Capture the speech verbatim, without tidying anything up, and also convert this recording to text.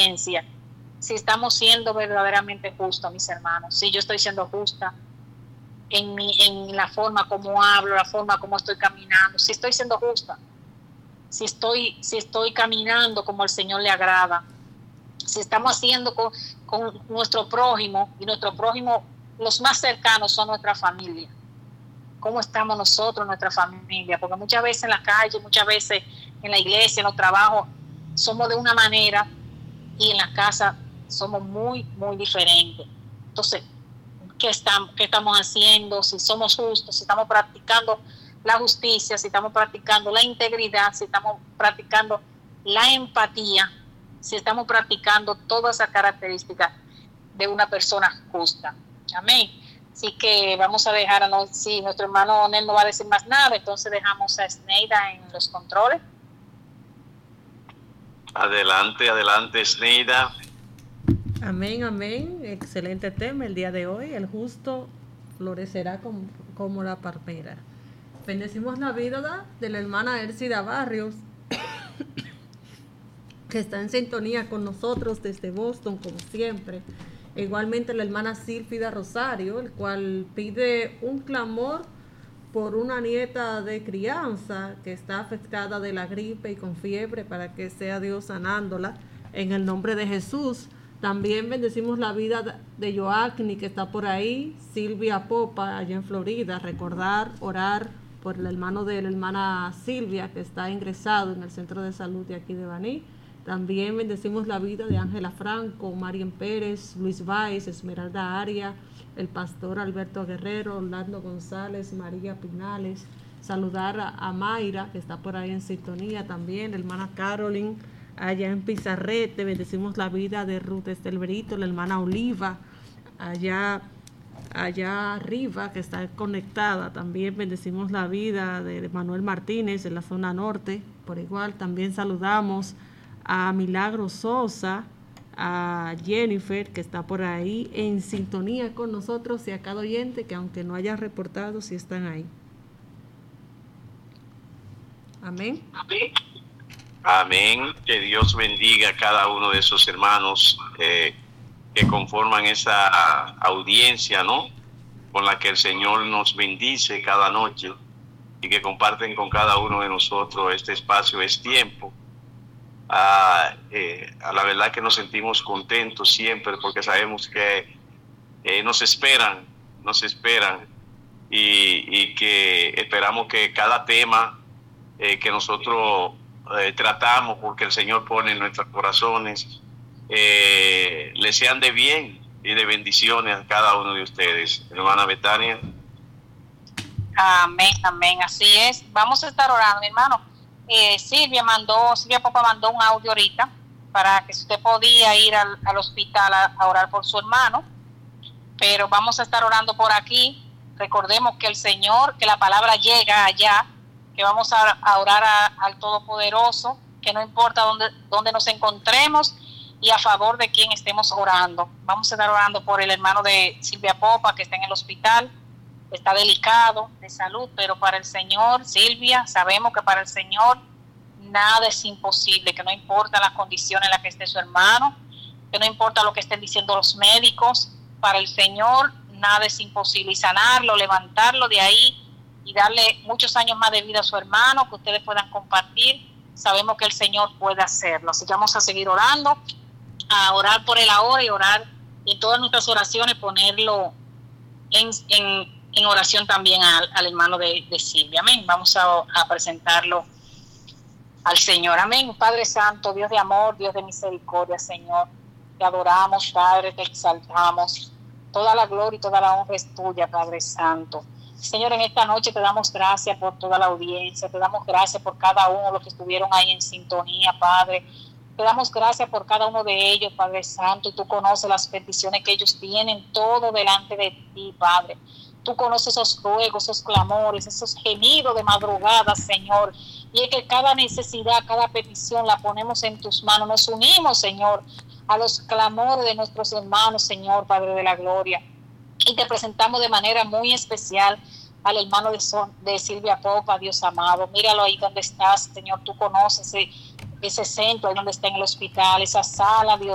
conciencia si estamos siendo verdaderamente justos, mis hermanos. Si yo estoy siendo justa en, mi, en la forma como hablo, la forma como estoy caminando, si estoy siendo justa, si estoy, si estoy caminando como al Señor le agrada, si estamos haciendo con, con nuestro prójimo, y nuestro prójimo, los más cercanos son nuestra familia. ¿Cómo estamos nosotros, nuestra familia? Porque muchas veces en la calle, muchas veces en la iglesia, en los trabajos, somos de una manera y en la casa somos muy, muy diferentes. Entonces, ¿qué estamos, qué estamos haciendo? Si somos justos, si estamos practicando la justicia, si estamos practicando la integridad, si estamos practicando la empatía, si estamos practicando todas esas características de una persona justa. Amén. Así que vamos a dejar, a no, si nuestro hermano Onel no va a decir más nada, entonces dejamos a Sneida en los controles. Adelante, adelante, Sneida. Amén, amén. Excelente tema el día de hoy. El justo florecerá como, como la palmera. Bendecimos la vida de la hermana Elcida Barrios, que está en sintonía con nosotros desde Boston, como siempre. Igualmente la hermana Sílfida Rosario, el cual pide un clamor por una nieta de crianza que está afectada de la gripe y con fiebre, para que sea Dios sanándola en el nombre de Jesús. También bendecimos la vida de Joaquín, que está por ahí, Silvia Popa, allá en Florida. Recordar, orar por el hermano de la hermana Silvia, que está ingresado en el centro de salud de aquí de Baní. También bendecimos la vida de Ángela Franco, Marian Pérez, Luis Valls, Esmeralda Aria, el pastor Alberto Guerrero, Orlando González, María Pinales. Saludar a, a Mayra, que está por ahí en sintonía también, la hermana Carolyn, allá en Pizarrete. Bendecimos la vida de Ruth Estelberito, la hermana Oliva, allá, allá arriba, que está conectada. También bendecimos la vida de Manuel Martínez, en la zona norte, por igual. También saludamos a Milagro Sosa, a Jennifer, que está por ahí en sintonía con nosotros, y a cada oyente que, aunque no haya reportado, sí están ahí. Amén. Amén. Amén. Que Dios bendiga a cada uno de esos hermanos eh, que conforman esa audiencia, ¿no?, con la que el Señor nos bendice cada noche, y que comparten con cada uno de nosotros este espacio, es tiempo. Ah, eh, a la verdad que nos sentimos contentos siempre, porque sabemos que eh, nos esperan, nos esperan y, y que esperamos que cada tema eh, que nosotros eh, tratamos, porque el Señor pone en nuestros corazones, eh, le sean de bien y de bendiciones a cada uno de ustedes. Hermana Betania. Amén, amén, así es. Vamos a estar orando, mi hermano. Eh, Silvia mandó, Silvia Popa mandó un audio ahorita para que usted podía ir al, al hospital a, a orar por su hermano, pero vamos a estar orando por aquí. Recordemos que el Señor, que la palabra llega allá, que vamos a, a orar a, al Todopoderoso, que no importa dónde, dónde nos encontremos y a favor de quien estemos orando. Vamos a estar orando por el hermano de Silvia Popa, que está en el hospital. Está delicado de salud, pero para el Señor, Silvia, sabemos que para el Señor nada es imposible, que no importa la condición en la que esté su hermano, que no importa lo que estén diciendo los médicos, para el Señor nada es imposible. Y sanarlo, levantarlo de ahí y darle muchos años más de vida a su hermano, que ustedes puedan compartir, sabemos que el Señor puede hacerlo. Así que vamos a seguir orando, a orar por él ahora, y orar en todas nuestras oraciones, ponerlo en... en en oración también al, al hermano de, de Silvia. Amén. Vamos a, a presentarlo al Señor. Amén. Padre Santo, Dios de amor, Dios de misericordia, Señor. Te adoramos, Padre, te exaltamos. Toda la gloria y toda la honra es tuya, Padre Santo. Señor, en esta noche te damos gracias por toda la audiencia. Te damos gracias por cada uno de los que estuvieron ahí en sintonía, Padre. Te damos gracias por cada uno de ellos, Padre Santo. Y tú conoces las peticiones que ellos tienen, todo delante de ti, Padre. Tú conoces esos ruegos, esos clamores, esos gemidos de madrugada, Señor. Y es que cada necesidad, cada petición la ponemos en tus manos. Nos unimos, Señor, a los clamores de nuestros hermanos, Señor, Padre de la Gloria. Y te presentamos de manera muy especial al hermano de, Son, de Silvia Popa, Dios amado. Míralo ahí donde estás, Señor. Tú conoces ese, ese centro, ahí donde está en el hospital, esa sala, Dios